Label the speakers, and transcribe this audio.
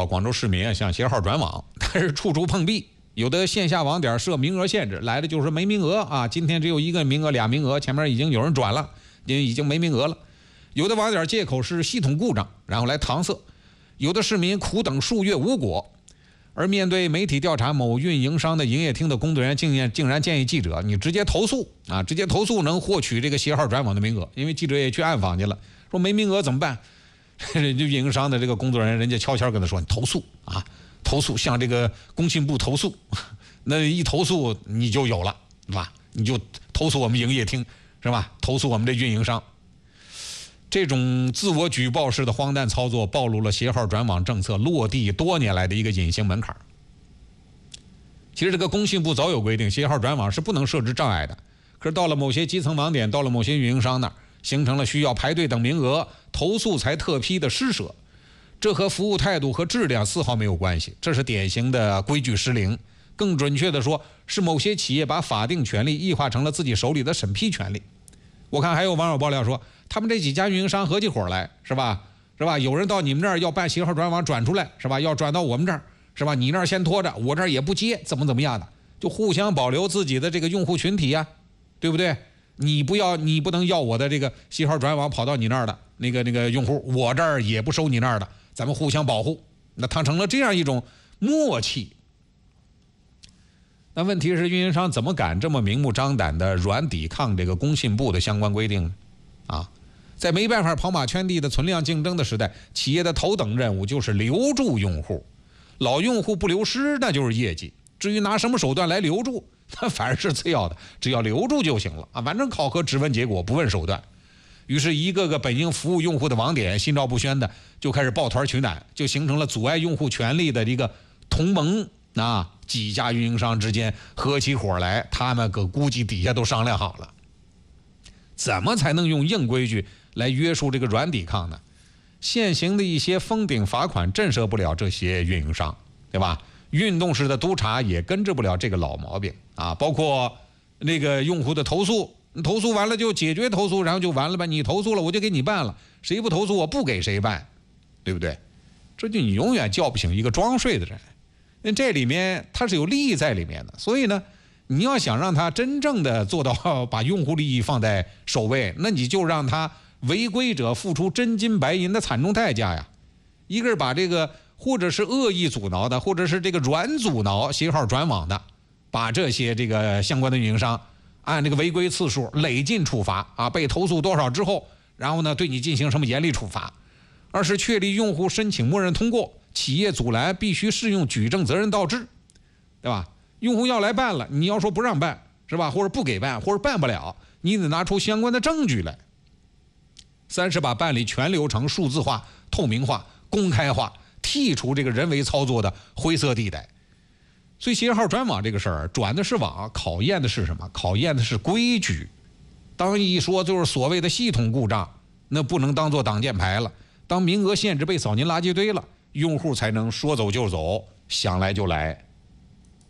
Speaker 1: 少广州市民向携号转网，但是处处碰壁。有的线下网点设名额限制，来的就是没名额啊，今天只有1个名额、2名额，前面已经有人转了，因为已经没名额了。有的网点借口是系统故障，然后来搪塞。有的市民苦等数月无果。而面对媒体调查，某运营商的营业厅的工作人员竟然建议记者，你直接投诉啊，直接投诉能获取这个携号转网的名额。因为记者也去暗访去了，说没名额怎么办？运营商的这个工作人员，人家悄悄跟他说，你投诉啊，投诉向这个工信部投诉，那一投诉你就有了，是吧？你就投诉我们营业厅，是吧？投诉我们的运营商。这种自我举报式的荒诞操作，暴露了携号转网政策落地多年来的一个隐形门槛。其实这个工信部早有规定，携号转网是不能设置障碍的。可是到了某些基层网点，到了某些运营商那儿，形成了需要排队等名额、投诉才特批的施舍。这和服务态度和质量丝毫没有关系，这是典型的规矩失灵。更准确的说，是某些企业把法定权利异化成了自己手里的审批权利。我看还有网友爆料说，他们这几家运营商合起伙来，是吧？有人到你们这儿要办携号转网转出来，是吧？要转到我们这儿，是吧？你那儿先拖着，我这儿也不接，怎么样的，就互相保留自己的这个用户群体呀，对不对？你不能要我的这个携号转网跑到你那儿的那个用户，我这儿也不收你那儿的，咱们互相保护。那它成了这样一种默契。那问题是，运营商怎么敢这么明目张胆的软抵抗这个工信部的相关规定呢？啊，在没办法跑马圈地的存量竞争的时代，企业的头等任务就是留住用户，老用户不流失那就是业绩。至于拿什么手段来留住，那反而是次要的，只要留住就行了啊！反正考核只问结果，不问手段。于是，一个个本应服务用户的网点，心照不宣的就开始抱团取暖，就形成了阻碍用户权利的一个同盟。几家运营商之间合起伙来，他们估计底下都商量好了，怎么才能用硬规矩来约束这个软抵抗呢？现行的一些封顶罚款震慑不了这些运营商，对吧？运动式的督查也根治不了这个老毛病啊！包括那个用户的投诉，投诉完了就解决投诉，然后就完了吧？你投诉了我就给你办了，谁不投诉我不给谁办，对不对？这就你永远叫不醒一个装睡的人。那这里面它是有利益在里面的，所以呢，你要想让他真正的做到把用户利益放在首位，那你就让他违规者付出真金白银的惨重代价呀。一个是把这个或者是恶意阻挠的，或者是这个软阻挠携号转网的，把这些这个相关的运营商按这个违规次数累进处罚啊，被投诉多少之后，然后呢对你进行什么严厉处罚。二是确立用户申请默认通过，企业阻拦必须适用举证责任倒置，对吧？用户要来办了，你要说不让办，是吧？或者不给办，或者办不了，你得拿出相关的证据来。三是把办理全流程数字化、透明化、公开化，剔除这个人为操作的灰色地带。所以携号转网这个事儿，转的是网，考验的是什么？考验的是规矩。当一说就是所谓的系统故障，那不能当做挡箭牌了。当名额限制被扫进垃圾堆了，用户才能说走就走，想来就来。